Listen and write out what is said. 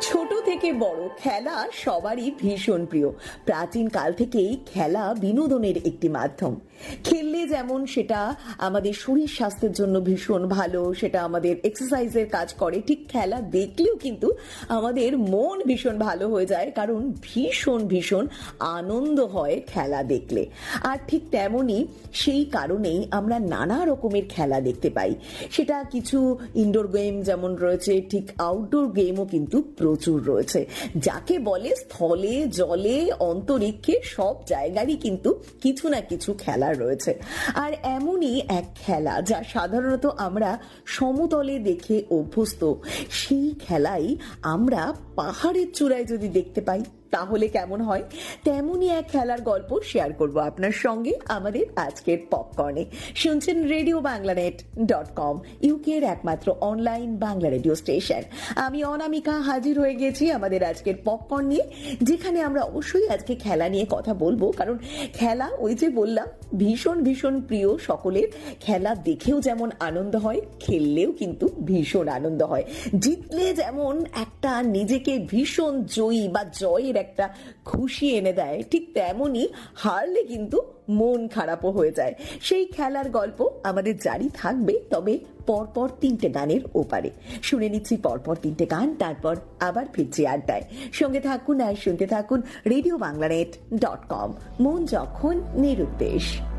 ছোট থেকে বড় খেলা সবারই ভীষণ প্রিয়। প্রাচীন কাল থেকেই খেলা বিনোদনের একটি মাধ্যম। খেললে যেমন সেটা আমাদের শরীর স্বাস্থ্যের জন্য ভীষণ ভালো, সেটা আমাদের এক্সারসাইজের কাজ করে, ঠিক খেলা দেখলেও কিন্তু আমাদের মন ভীষণ ভালো হয়ে যায়, কারণ ভীষণ ভীষণ আনন্দ হয় খেলা দেখলে। আর ঠিক তেমনই সেই কারণেই আমরা নানা রকমের খেলা দেখতে পাই। সেটা কিছু ইনডোর গেম যেমন রয়েছে, ঠিক আউটডোর গেমও কিন্তু প্রচুর রয়েছে। যাকে বলে স্থলে জলে অন্তরিক্ষে সব জায়গারই কিন্তু কিছু না কিছু খেলা রয়েছে। আর এমনই এক খেলা যা সাধারণত আমরা সমতলে দেখে অভ্যস্ত, সেই খেলাই আমরা পাহাড়ের চূড়ায় যদি দেখতে পাই তাহলে কেমন হয়। তেমনই এক খেলার গল্প শেয়ার করব আপনার সঙ্গে আমাদের আজকের পপকর্নে। শুনছেন RadioBanglanet.com, ইউকের একমাত্র অনলাইন বাংলা রেডিও স্টেশন। আমি অনামিকা হাজির হয়ে গেছি আমাদের আজকের পপকর্ন নিয়ে, যেখানে আমরা অবশ্যই আজকে খেলা নিয়ে কথা বলবো, কারণ খেলা ওই যে বললাম ভীষণ ভীষণ প্রিয় সকলের। খেলা দেখেও যেমন আনন্দ হয়, খেললেও কিন্তু ভীষণ আনন্দ হয়। জিতলে যেমন একটা নিজেকে ভীষণ জয়ী বা জয়ের একটা খুশি এনে দেয়, ঠিক তেমনই হারলে কিন্তু মন খারাপও হয়ে যায়। সেই খেলার গল্প আমাদের জারি থাকবে, তবে পরপর 3টে গানের ওপারে। শুনে নিচ্ছি পরপর 3টে গান, তারপর আবার ফিরছি আড্ডায়। সঙ্গে থাকুন আর শুনতে থাকুন RadioBanglanet.com, মন যখন নিরুদ্দেশ।